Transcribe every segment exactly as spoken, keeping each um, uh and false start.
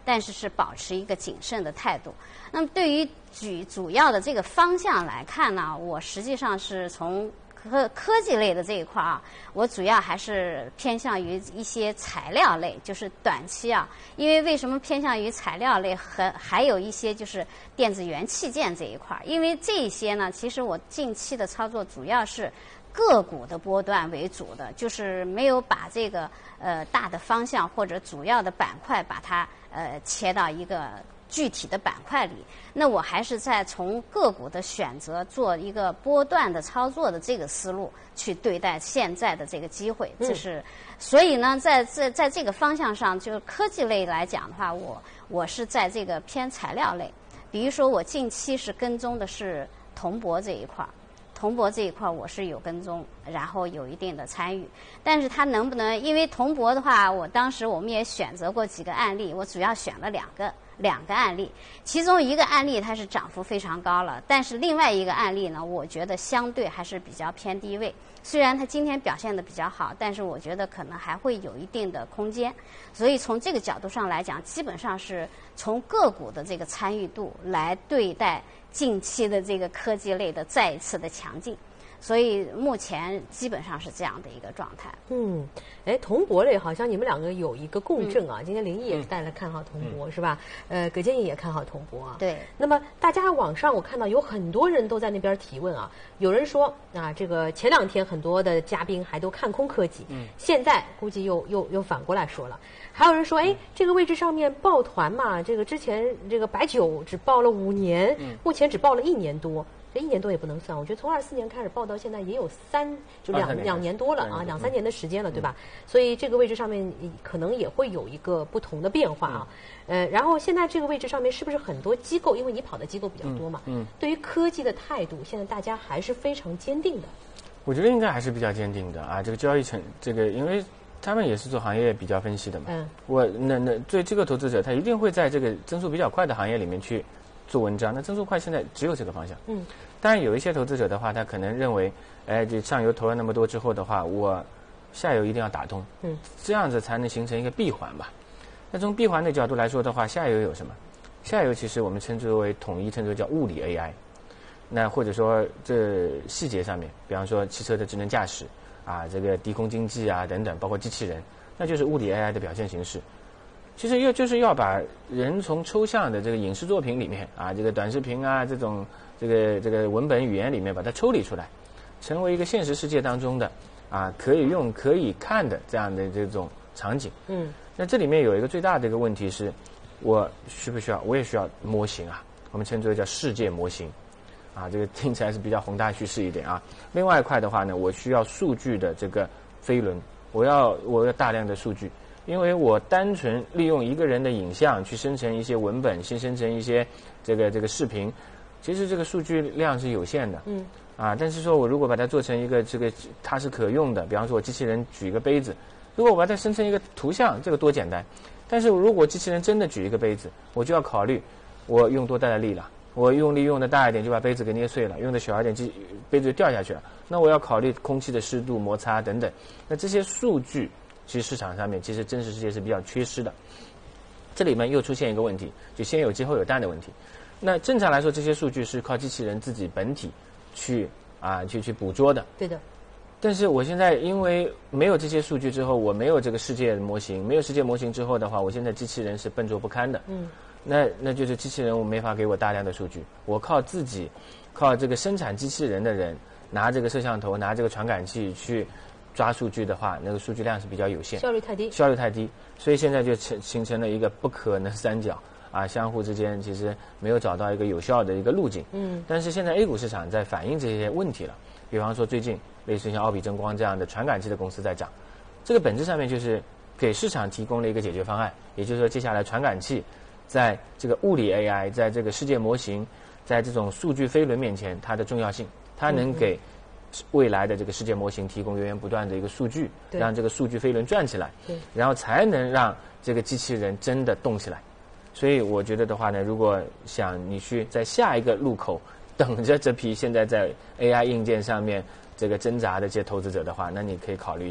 但是是保持一个谨慎的态度。那么对于主主要的这个方向来看呢，我实际上是从科科技类的这一块啊，我主要还是偏向于一些材料类，就是短期啊。因为为什么偏向于材料类和还有一些就是电子元器件这一块？因为这些呢，其实我近期的操作主要是个股的波段为主的，就是没有把这个呃大的方向或者主要的板块把它呃切到一个具体的板块里。那我还是在从个股的选择做一个波段的操作的这个思路去对待现在的这个机会。这是、嗯、所以呢，在在在这个方向上，就是科技类来讲的话，我我是在这个偏材料类。比如说，我近期是跟踪的是铜箔这一块。铜箔这一块我是有跟踪，然后有一定的参与，但是它能不能？因为铜箔的话，我当时我们也选择过几个案例，我主要选了两个两个案例，其中一个案例它是涨幅非常高了，但是另外一个案例呢，我觉得相对还是比较偏低位。虽然它今天表现的比较好，但是我觉得可能还会有一定的空间。所以从这个角度上来讲，基本上是从个股的这个参与度来对待近期的这个科技类的再一次的强劲。所以目前基本上是这样的一个状态。 嗯，哎，铜箔类好像你们两个有一个共振啊。嗯、今天林毅也是带来看好铜箔、嗯、是吧？呃，葛建议也看好铜箔啊。 对。 那么大家网上我看到有很多人都在那边提问啊，有人说啊，这个前两天很多的嘉宾还都看空科技，嗯，现在估计又又又反过来说了。还有人说，哎，这个位置上面抱团嘛，这个之前这个白酒只抱了五年，嗯、目前只抱了一年多。这一年多也不能算，我觉得从二四年开始报到现在也有三就两两年多了啊，两三年的时间了，对吧？所以这个位置上面可能也会有一个不同的变化啊。呃，然后现在这个位置上面是不是很多机构，因为你跑的机构比较多嘛，嗯，对于科技的态度，现在大家还是非常坚定的。 我觉得应该还是比较坚定的啊，这个交易层这个，因为他们也是做行业比较分析的嘛。嗯，我那那对这个投资者，他一定会在这个增速比较快的行业里面去做文章。那增速快现在只有这个方向。嗯。当然有一些投资者的话，他可能认为，哎，这上游投了那么多之后的话，我下游一定要打通，嗯，这样子才能形成一个闭环吧。那从闭环的角度来说的话，下游有什么？下游其实我们称之为统一称之为叫物理 A I。那或者说这细节上面，比方说汽车的智能驾驶啊，这个低空经济啊等等，包括机器人，那就是物理 A I 的表现形式。其实要就是要把人从抽象的这个影视作品里面啊，这个短视频啊这种这个这个文本语言里面把它抽离出来，成为一个现实世界当中的啊可以用可以看的这样的这种场景。嗯，那这里面有一个最大的一个问题是，我需不需要？我也需要模型啊，我们称之为叫世界模型。啊，这个听起来是比较宏大叙事一点啊。另外一块的话呢，我需要数据的这个飞轮，我要我要大量的数据。因为我单纯利用一个人的影像去生成一些文本，去生成一些这个这个视频，其实这个数据量是有限的。嗯。啊，但是说我如果把它做成一个这个它是可用的，比方说我机器人举一个杯子，如果我把它生成一个图像，这个多简单。但是如果机器人真的举一个杯子，我就要考虑我用多大的力了，我用力用的大一点就把杯子给捏碎了，用的小一点机杯子就掉下去了。那我要考虑空气的湿度、摩擦等等。那这些数据。其实市场上面，其实真实世界是比较缺失的。这里面又出现一个问题，就先有鸡后有蛋的问题。那正常来说，这些数据是靠机器人自己本体去啊去去捕捉的。 对的。 但是我现在因为没有这些数据之后，我没有这个世界模型，没有世界模型之后的话，我现在机器人是笨拙不堪的。嗯。那那就是机器人我没法给我大量的数据，我靠自己，靠这个生产机器人的人拿这个摄像头，拿这个传感器去。抓数据的话，那个数据量是比较有限， 效率太低， 效率太低，所以现在就形形成了一个不可能三角啊，相互之间其实没有找到一个有效的一个路径。嗯，但是现在 A 股市场在反映这些问题了，比方说最近类似像奥比争光这样的传感器的公司在涨，这个本质上面就是给市场提供了一个解决方案，也就是说接下来传感器在这个物理 A I， 在这个世界模型，在这种数据飞轮面前，它的重要性，它能给。未来的这个世界模型提供源源不断的一个数据，让这个数据飞轮转起来，然后才能让这个机器人真的动起来。所以我觉得的话呢，如果想你去在下一个路口等着这批现在在 A I 硬件上面这个挣扎的这些投资者的话，那你可以考虑一下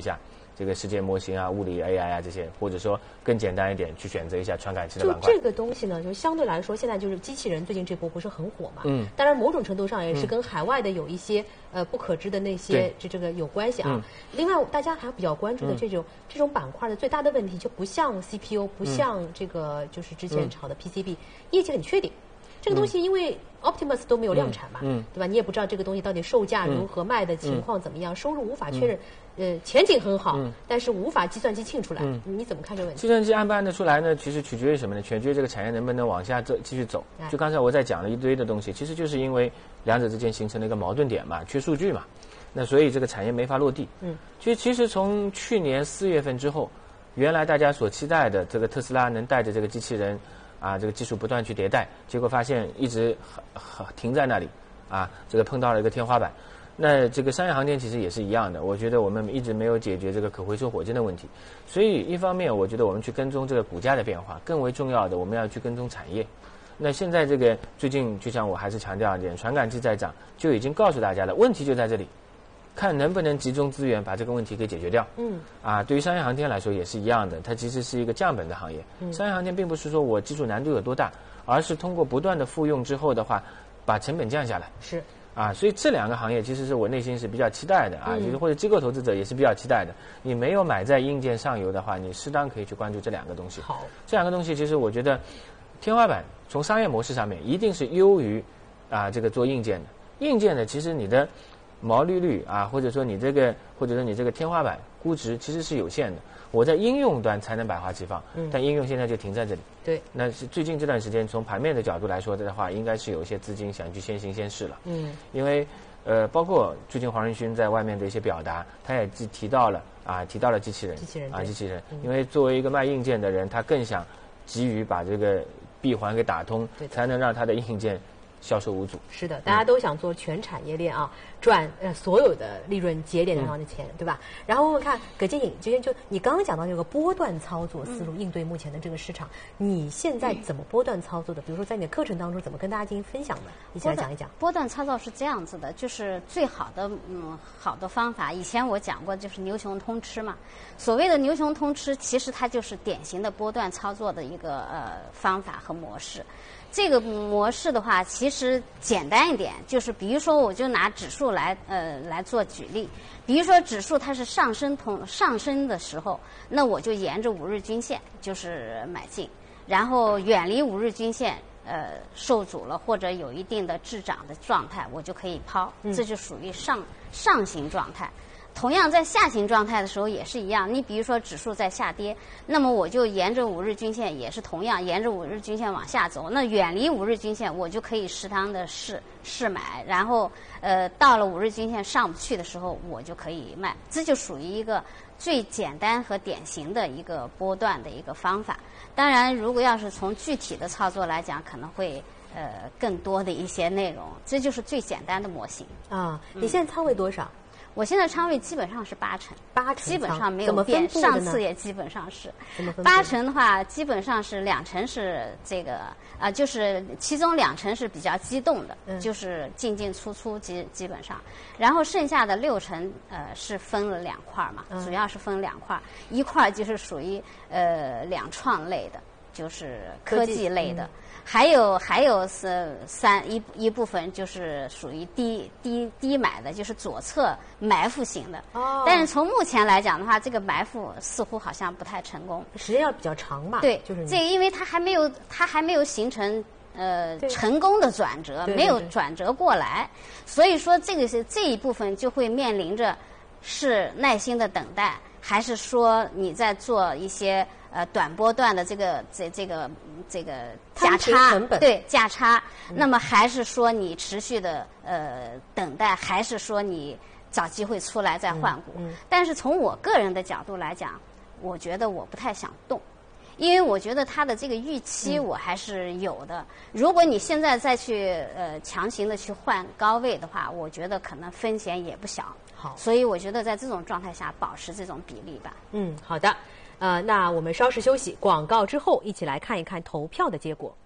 这个世界模型啊、物理 A I 啊这些，或者说更简单一点，去选择一下传感器的板块。 就这个东西呢，就相对来说，现在就是机器人最近这波不是很火嘛？嗯。当然，某种程度上也是跟海外的有一些、嗯、呃不可知的那些这这个有关系啊。嗯、另外，大家还比较关注的这种、嗯、这种板块的最大的问题，就不像 C P U， 不像这个就是之前炒的 P C B，、嗯、业绩很确定。这个东西因为 Optimus 都没有量产嘛，嗯，对吧？你也不知道这个东西到底售价如何，卖的情况怎么样，收入无法确认。呃，前景很好，但是无法计算机清出来。你怎么看这个问题？ 计算机按不按得出来呢？其实取决于什么呢？取决于这个产业能不能往下走，继续走。就刚才我在讲了一堆的东西，其实就是因为两者之间形成了一个矛盾点嘛，缺数据嘛。那所以这个产业没法落地。嗯，其实其实从去年四月份之后，原来大家所期待的这个特斯拉能带着这个机器人。啊，这个技术不断去迭代，结果发现一直停在那里，啊，这个碰到了一个天花板。那这个商业航天其实也是一样的，我觉得我们一直没有解决这个可回收火箭的问题。所以一方面，我觉得我们去跟踪这个股价的变化，更为重要的，我们要去跟踪产业。那现在这个最近，就像我还是强调一点，传感器在涨，就已经告诉大家了，问题就在这里。看能不能集中资源把这个问题给解决掉。嗯，啊，对于商业航天来说也是一样的，它其实是一个降本的行业。嗯、商业航天并不是说我技术难度有多大，而是通过不断的复用之后的话，把成本降下来。 是。 啊，所以这两个行业其实是我内心是比较期待的啊，就是、嗯、或者机构投资者也是比较期待的。你没有买在硬件上游的话，你适当可以去关注这两个东西。 好， 这两个东西其实我觉得，天花板从商业模式上面一定是优于啊这个做硬件的。硬件的其实你的毛利率啊，或者说你这个，或者说你这个天花板估值其实是有限的。我在应用端才能百花齐放，嗯、但应用现在就停在这里。 对， 那是最近这段时间从盘面的角度来说的话，应该是有一些资金想去先行先试了。嗯，因为呃，包括最近黄仁勋在外面的一些表达，他也提提到了啊，提到了机器人， 机器人啊，机器人。嗯、因为作为一个卖硬件的人，他更想急于把这个闭环给打通，才能让他的硬件销售无阻。 是的，大家都想做全产业链啊，赚呃所有的利润节点上的钱，嗯、对吧？然后问问看，葛建颖，就就你刚刚讲到这个波段操作思路，嗯、应对目前的这个市场，你现在怎么波段操作的？比如说在你的课程当中，怎么跟大家进行分享的？一起来讲一讲。 波段操作是这样子的，就是最好的嗯好的方法。以前我讲过，就是牛熊通吃嘛。所谓的牛熊通吃，其实它就是典型的波段操作的一个呃方法和模式。这个模式的话，其实简单一点，就是比如说，我就拿指数来呃来做举例。比如说指数它是上升同上升的时候，那我就沿着五日均线就是买进，然后远离五日均线呃受阻了或者有一定的滞涨的状态，我就可以抛，这就属于上上行状态。同样在下行状态的时候也是一样，你比如说指数在下跌，那么我就沿着五日均线也是同样沿着五日均线往下走，那远离五日均线我就可以适当的试试买，然后呃到了五日均线上不去的时候我就可以卖，这就属于一个最简单和典型的一个波段的一个方法。当然如果要是从具体的操作来讲，可能会呃更多的一些内容，这就是最简单的模型啊。你现在仓位多少？嗯我现在仓位基本上是八成， 八成基本上没有变，上次也基本上是。八成的话，基本上是两成是这个啊、呃，就是其中两成是比较机动的，嗯、就是进进出出基基本上，然后剩下的六成呃是分了两块嘛，嗯、主要是分两块，一块就是属于呃两创类的，就是科技类的。还有还有是三一一部分就是属于低低低买的，就是左侧埋伏型的。哦。但是从目前来讲的话，这个埋伏似乎好像不太成功。 时间要比较长嘛。 对， 就是这个，因为它还没有它还没有形成呃成功的转折， 对对对， 没有转折过来，所以说这个是这一部分就会面临着是耐心的等待，还是说你在做一些呃短波段的这个这这个这个价差，对价差，嗯、那么还是说你持续的呃等待，还是说你找机会出来再换股？嗯嗯、但是从我个人的角度来讲，我觉得我不太想动，因为我觉得它的这个预期我还是有的。嗯、如果你现在再去呃强行的去换高位的话，我觉得可能风险也不小。 好， 所以我觉得在这种状态下保持这种比例吧。 嗯，好的。呃，那我们稍事休息，广告之后一起来看一看投票的结果。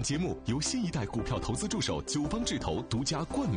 节目由新一代股票投资助手九方智投独家冠